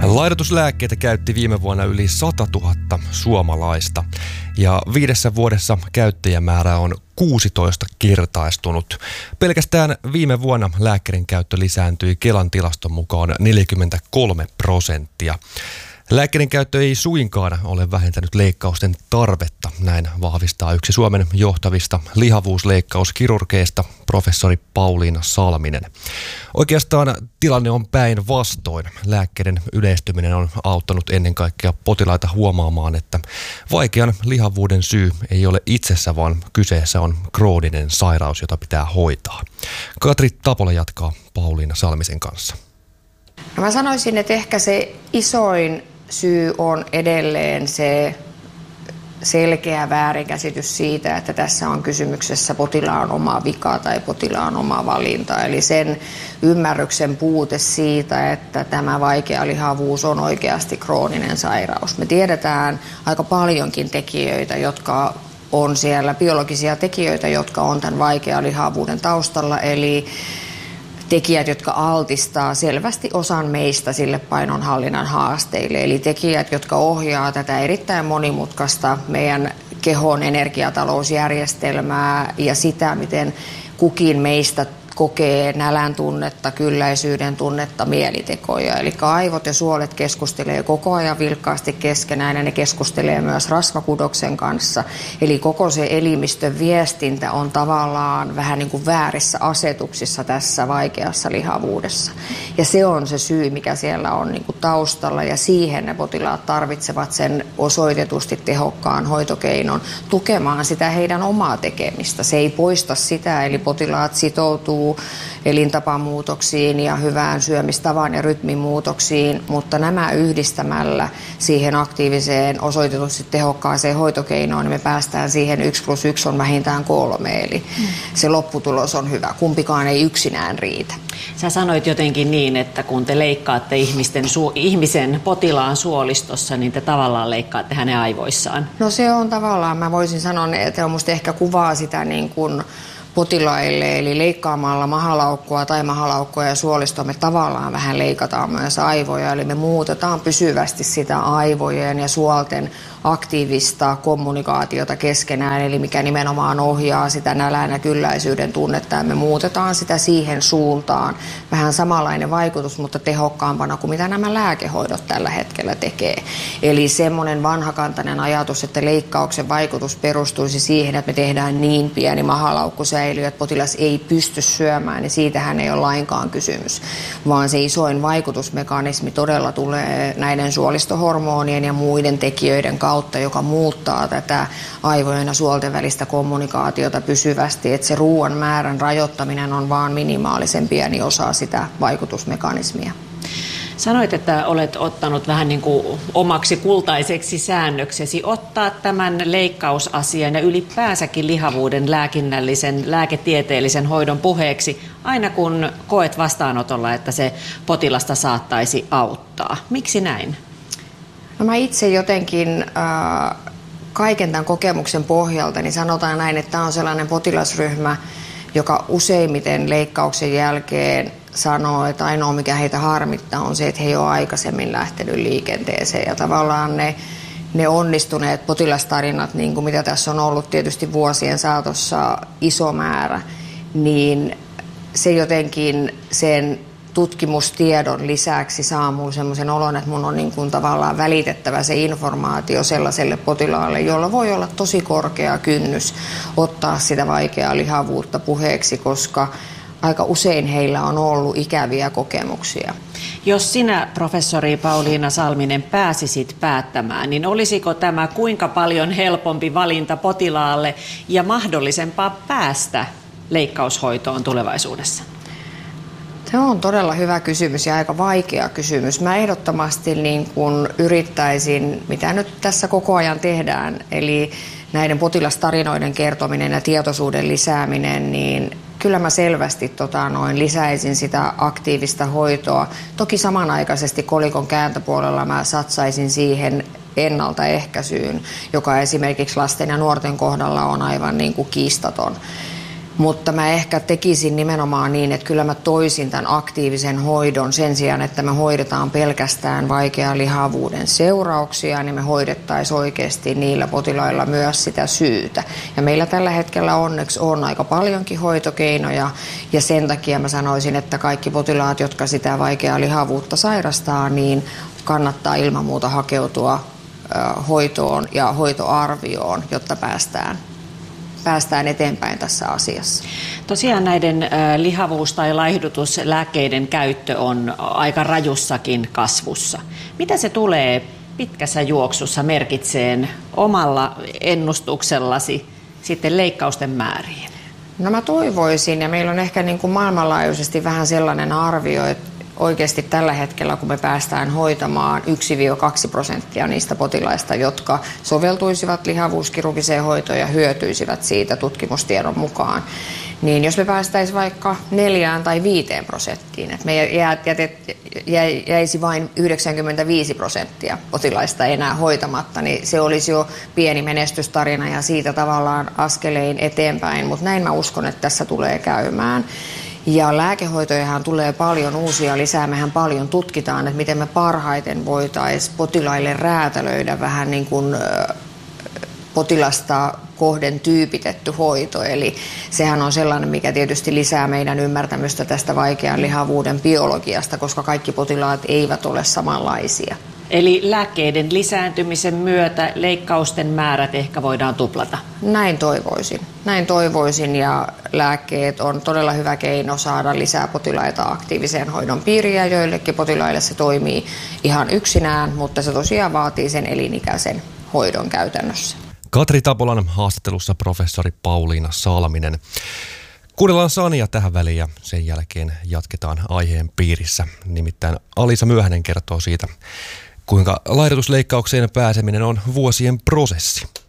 Laihdutuslääkkeitä käytti viime vuonna yli 100 000 suomalaista ja 5 vuodessa käyttäjämäärä on 16-kertaistunut. Pelkästään viime vuonna lääkkeiden käyttö lisääntyi Kelan tilaston mukaan 43%. Lääkkeiden käyttö ei suinkaan ole vähentänyt leikkausten tarvetta, näin vahvistaa yksi Suomen johtavista lihavuusleikkauskirurgeista, professori Pauliina Salminen. Oikeastaan tilanne on päinvastoin. Lääkkeiden yleistyminen on auttanut ennen kaikkea potilaita huomaamaan, että vaikean lihavuuden syy ei ole itsessä, vaan kyseessä on krooninen sairaus, jota pitää hoitaa. Katri Tapola jatkaa Pauliina Salmisen kanssa. No mä sanoisin, että ehkä se isoin syy on edelleen se selkeä väärinkäsitys siitä, että tässä on kysymyksessä potilaan oma vika tai potilaan oma valinta. Eli sen ymmärryksen puute siitä, että tämä vaikea lihavuus on oikeasti krooninen sairaus. Me tiedetään aika paljonkin tekijöitä, jotka on siellä, biologisia tekijöitä, jotka on tämän vaikean lihavuuden taustalla. Eli tekijät, jotka altistaa selvästi osan meistä sille painonhallinnan haasteille. Eli tekijät, jotka ohjaa tätä erittäin monimutkaista meidän kehon energiatalousjärjestelmää ja sitä, miten kukin meistä kokee nälän tunnetta, kylläisyyden tunnetta, mielitekoja. Eli aivot ja suolet keskustelee koko ajan vilkkaasti keskenään ja ne keskustelee myös rasvakudoksen kanssa. Eli koko se elimistön viestintä on tavallaan vähän niin kuin väärissä asetuksissa tässä vaikeassa lihavuudessa. Ja se on se syy, mikä siellä on niin kuin taustalla ja siihen ne potilaat tarvitsevat sen osoitetusti tehokkaan hoitokeinon tukemaan sitä heidän omaa tekemistä. Se ei poista sitä, eli potilaat sitoutuu elintapamuutoksiin ja hyvään syömistavan ja rytmimuutoksiin, mutta nämä yhdistämällä siihen aktiiviseen, osoitetusti tehokkaaseen hoitokeinoon, niin me päästään siihen 1+1 on vähintään 3, eli se lopputulos on hyvä. Kumpikaan ei yksinään riitä. Sä sanoit jotenkin niin, että kun te leikkaatte ihmisen potilaan suolistossa, niin te tavallaan leikkaatte hänen aivoissaan. No se on tavallaan, mä voisin sanoa, että on musta ehkä kuvaa sitä niin kuin potilaille, eli leikkaamalla mahalaukkua tai mahalaukkoa ja suolistoa me tavallaan vähän leikataan myös aivoja, eli me muutetaan pysyvästi sitä aivojen ja suolten aktiivista kommunikaatiota keskenään, eli mikä nimenomaan ohjaa sitä nälän ja kylläisyyden tunnetta, ja me muutetaan sitä siihen suuntaan. Vähän samanlainen vaikutus, mutta tehokkaampana kuin mitä nämä lääkehoidot tällä hetkellä tekee. Eli semmoinen vanhakantainen ajatus, että leikkauksen vaikutus perustuisi siihen, että me tehdään niin pieni mahalaukku säilyy, että potilas ei pysty syömään, niin siitähän ei ole lainkaan kysymys, vaan se isoin vaikutusmekanismi todella tulee näiden suolistohormonien ja muiden tekijöiden kautta, joka muuttaa tätä aivojen ja suolten välistä kommunikaatiota pysyvästi, että se ruoan määrän rajoittaminen on vaan minimaalisen pieni osa sitä vaikutusmekanismia. Sanoit, että olet ottanut vähän niin kuin omaksi kultaiseksi säännöksesi ottaa tämän leikkausasian ja ylipäänsäkin lihavuuden lääketieteellisen hoidon puheeksi aina kun koet vastaanotolla, että se potilasta saattaisi auttaa. Miksi näin? No mä itse jotenkin kaiken tämän kokemuksen pohjalta niin sanotaan näin, että tämä on sellainen potilasryhmä, joka useimmiten leikkauksen jälkeen sanoo, että ainoa mikä heitä harmittaa on se, että he ei ole aikaisemmin lähtenyt liikenteeseen. Ja tavallaan ne onnistuneet potilastarinat, niin kuin mitä tässä on ollut tietysti vuosien saatossa iso määrä, niin se jotenkin sen tutkimustiedon lisäksi saa minulle semmoisen olon, että mun on niin kuin tavallaan välitettävä se informaatio sellaiselle potilaalle, jolla voi olla tosi korkea kynnys ottaa sitä vaikeaa lihavuutta puheeksi, koska aika usein heillä on ollut ikäviä kokemuksia. Jos sinä, professori Pauliina Salminen, pääsisit päättämään, niin olisiko tämä kuinka paljon helpompi valinta potilaalle ja mahdollisempaa päästä leikkaushoitoon tulevaisuudessa? Se on todella hyvä kysymys ja aika vaikea kysymys. Mä ehdottomasti niin kun yrittäisin, mitä nyt tässä koko ajan tehdään, eli näiden potilastarinoiden kertominen ja tietoisuuden lisääminen, niin kyllä mä selvästi lisäisin sitä aktiivista hoitoa. Toki samanaikaisesti kolikon kääntöpuolella mä satsaisin siihen ennaltaehkäisyyn, joka esimerkiksi lasten ja nuorten kohdalla on aivan niin kuin kiistaton. Mutta mä ehkä tekisin nimenomaan niin, että kyllä mä toisin tämän aktiivisen hoidon sen sijaan, että me hoidetaan pelkästään vaikean lihavuuden seurauksia, niin me hoidettaisiin oikeasti niillä potilailla myös sitä syytä. Ja meillä tällä hetkellä onneksi on aika paljonkin hoitokeinoja, ja sen takia mä sanoisin, että kaikki potilaat, jotka sitä vaikeaa lihavuutta sairastaa, niin kannattaa ilman muuta hakeutua hoitoon ja hoitoarvioon, jotta päästään eteenpäin tässä asiassa. Tosiaan näiden lihavuus- tai laihdutuslääkkeiden käyttö on aika rajussakin kasvussa. Mitä se tulee pitkässä juoksussa merkitseen omalla ennustuksellasi sitten leikkausten määriin? No mä toivoisin, ja meillä on ehkä niin kuin maailmanlaajuisesti vähän sellainen arvio, että oikeasti tällä hetkellä, kun me päästään hoitamaan 1-2% niistä potilaista, jotka soveltuisivat lihavuuskirurgiseen hoitoon ja hyötyisivät siitä tutkimustiedon mukaan, niin jos me päästäisiin vaikka 4 tai 5%, että me jäisi vain 95% potilaista enää hoitamatta, niin se olisi jo pieni menestystarina ja siitä tavallaan askelein eteenpäin, mutta näin mä uskon, että tässä tulee käymään. Ja lääkehoitojahan tulee paljon uusia lisää. Mehän paljon tutkitaan, että miten me parhaiten voitaisiin potilaille räätälöidä vähän niin kuin potilasta kohden tyypitetty hoito. Eli sehän on sellainen, mikä tietysti lisää meidän ymmärtämystä tästä vaikean lihavuuden biologiasta, koska kaikki potilaat eivät ole samanlaisia. Eli lääkkeiden lisääntymisen myötä leikkausten määrät ehkä voidaan tuplata? Näin toivoisin, ja lääkkeet on todella hyvä keino saada lisää potilaita aktiiviseen hoidon piiriin, ja joillekin potilaille se toimii ihan yksinään, mutta se tosiaan vaatii sen elinikäisen hoidon käytännössä. Katri Tapolan haastattelussa professori Pauliina Salminen. Kuunnellaan Sania tähän väliin ja sen jälkeen jatketaan aiheen piirissä. Nimittäin Alisa Myöhänen kertoo siitä, kuinka laihdutusleikkaukseen pääseminen on vuosien prosessi.